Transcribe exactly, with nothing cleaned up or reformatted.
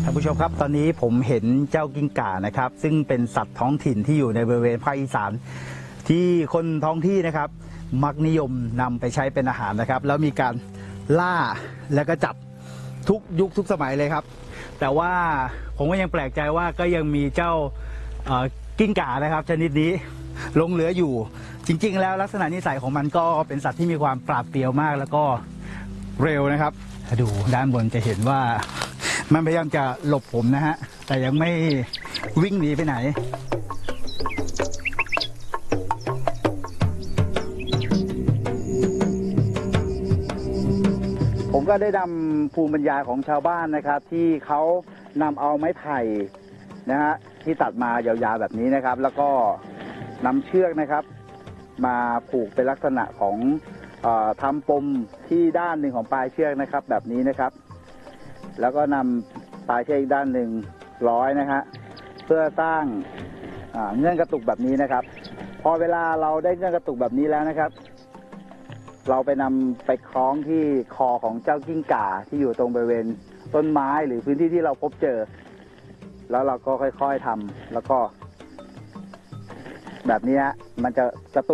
ท่านผู้ชมครับตอนนี้ผมเห็นเจ้ากิ้งก่านะครับซึ่งเป็นสัตว์ท้องถิ่นที่อยู่ในบริเวณภาคอีสานที่คนท้องที่นะครับมักนิยมนำไปใช้เป็นอาหารนะครับแล้วมีการล่าแล้วก็จับทุกยุคทุกสมัยเลยครับแต่ว่าผมก็ยังแปลกใจว่าก็ยังมีเจ้ากิ้งก่านะครับชนิดนี้หลงเหลืออยู่จริงๆแล้วลักษณะนิสัยของมันก็เป็นสัตว์ที่มีความปราดเปรียวมากแล้วก็เร็วนะครับดูด้านบนจะเห็นว่ามันพยายามจะหลบผมนะฮะแต่ยังไม่วิ่งหนีไปไหนผมก็ได้นำภูมิปัญญาของชาวบ้านนะครับที่เขานำเอาไม้ไผ่นะฮะที่ตัดมายาวๆแบบนี้นะครับแล้วก็นำเชือกนะครับมาผูกเป็นลักษณะของเอ่อทำปมที่ด้านหนึ่งของปลายเชือกนะครับแบบนี้นะครับแล้วก็นำปลายเชือกอีกด้านหนึ่งร้อยนะฮะเพื่อสร้างเงื่อนกระตุกแบบนี้นะครับพอเวลาเราได้เงื่อนกระตุกแบบนี้แล้วนะครับเราไปนำไปคล้องที่คอของเจ้ากิ้งก่าที่อยู่ตรงบริเวณต้นไม้หรือพื้นที่ที่เราพบเจอแล้วเราก็ค่อยๆทำแล้วก็แบบนี้ฮะมันจะกระตุก